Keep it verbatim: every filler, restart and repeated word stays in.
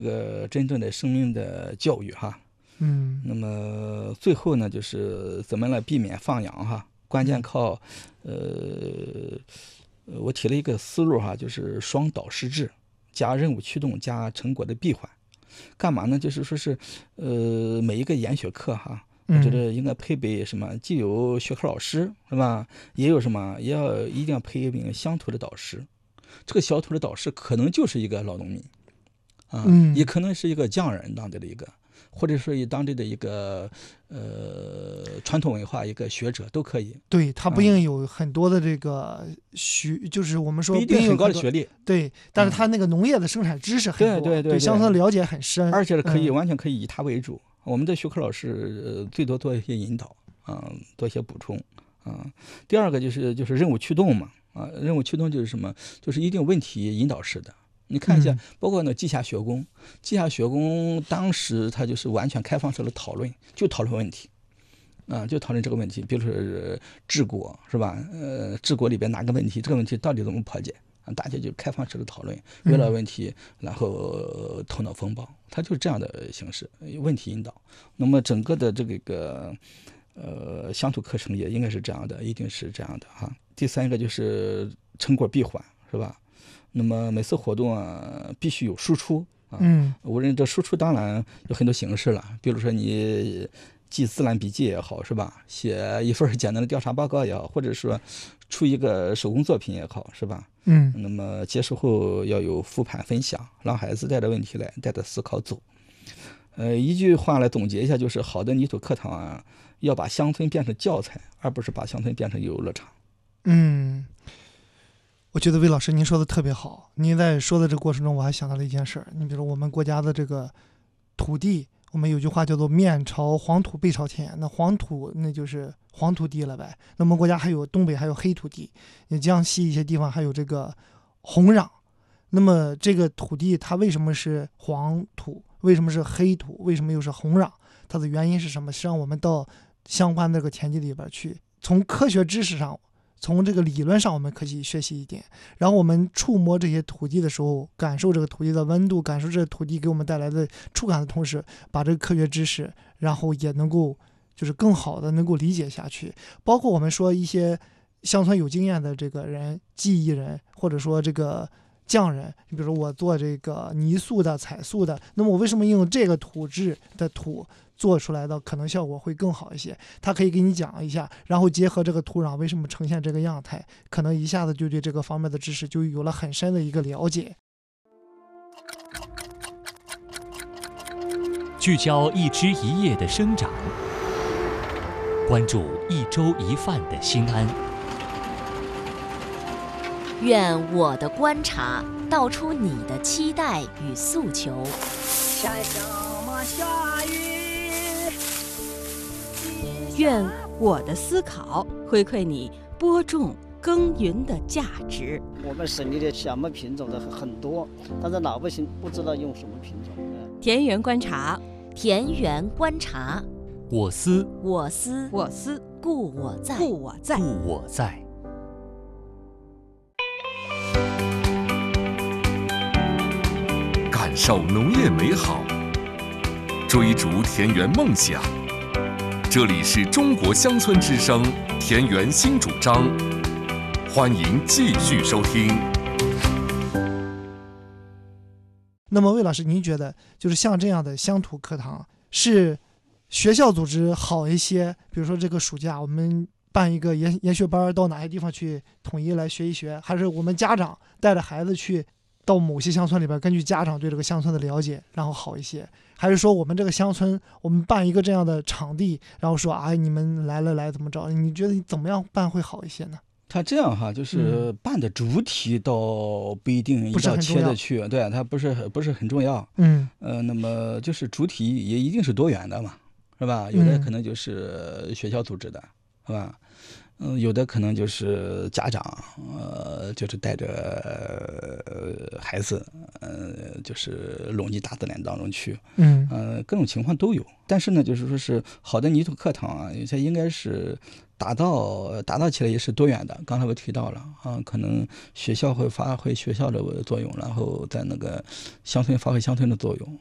个真正的生命的教育哈。 嗯， 那么最后呢，就是怎么来避免放羊哈？关键靠，呃，我提了一个思路哈，就是双导师制，加任务驱动，加成果的闭环。干嘛呢？就是说是，呃，每一个研学课哈，我觉得应该配备什么？既有学科老师是吧？也有什么？也要一定要配备乡土的导师。这个乡土的导师可能就是一个老农民，啊， 嗯、 也可能是一个匠人当地的一个。或者说以当地的一个呃传统文化一个学者都可以。 对，他不一定有很多的这个学，嗯、就是我们说不一定很高的学历， 对，但是他那个农业的生产知识很多， 对对 对, 对乡村的了解很深， 而且可以、 嗯、 完全可以以他为主。我们的学科老师、呃、最多做一些引导啊、呃，做一些补充啊。第二个就是就是任务驱动嘛啊，任务驱动就是什么？就是一定问题引导式的。你看一下，包括那稷下学宫，稷下学宫当时他就是完全开放式的讨论，就讨论问题，啊，就讨论这个问题，比如说治国是吧？呃，治国里边哪个问题，这个问题到底怎么破解啊？大家就开放式的讨论，围绕问题，然后头脑风暴，它就是这样的形式，问题引导。那么整个的这个个呃乡土课程也应该是这样的，一定是这样的哈。第三个就是成果闭环，是吧？那么每次活动啊，必须有输出啊。 嗯， 我认为这输出当然有很多形式了，比如说你记自然笔记也好，是吧？写一份简单的调查报告也好，或者说出一个手工作品也好，是吧？ 嗯。 那么结束后要有复盘分享，让孩子带着问题来，带着思考走。呃，一句话来总结一下，就是好的泥土课堂啊，要把乡村变成教材，而不是把乡村变成游乐场。 嗯。我觉得魏老师您说的特别好，您在说的这个过程中我还想到了一件事儿，你比如说我们国家的这个土地，我们有句话叫做面朝黄土背朝天，那黄土那就是黄土地了呗，那我们国家还有东北还有黑土地，江西一些地方还有这个红壤，那么这个土地它为什么是黄土，为什么是黑土，为什么又是红壤，它的原因是什么？实际上我们到相关的这个田地里边去，从科学知识上，从这个理论上我们可以学习一点，然后我们触摸这些土地的时候，感受这个土地的温度，感受这个土地给我们带来的触感的同时，把这个科学知识然后也能够就是更好的能够理解下去。包括我们说一些乡村有经验的这个人，技艺人，或者说这个匠人，你比如说我做这个泥塑的彩塑的，那么我为什么用这个土质的土做出来的可能效果会更好一些，他可以给你讲一下，然后结合这个土壤为什么呈现这个样态，可能一下子就对这个方面的知识就有了很深的一个了解。 聚焦一枝一叶的生长，关注一粥一饭的心安。 愿我的观察道出你的期待与诉求。 下下嘛下雨。 愿我的思考回馈你播种耕耘的价值。 我们省里的小麦品种的很多，但是老百姓不知道用什么品种。 田园观察， 田园观察， 我思我思我思故我在， 故我在， 故我在。 感受农业美好，追逐田园梦想。这里是中国乡村之声田园新主张，欢迎继续收听。 那么魏老师，您觉得就是像这样的乡土课堂是学校组织好一些，比如说这个暑假我们办一个研研学班，到哪些地方去统一来学一学，还是我们家长带着孩子去到某些乡村里边，根据家长对这个乡村的了解然后好一些，还是说我们这个乡村我们办一个这样的场地，然后说哎你们来了来怎么着，你觉得怎么样办会好一些呢？ 他这样哈，就是办的主体倒不一定一定要切着去，对，它不是不是很重要。 嗯， 呃，那么就是主体也一定是多元的嘛，是吧？有的可能就是学校组织的，是吧？ 嗯，有的可能就是家长，呃，就是带着呃孩子，呃，就是拢进大自然当中去， 嗯呃，各种情况都有。但是呢，就是说是好的泥土课堂啊，它应该是打造打造起来也是多元的。刚才我提到了啊，可能学校会发挥学校的作用，然后在那个乡村发挥乡村的作用。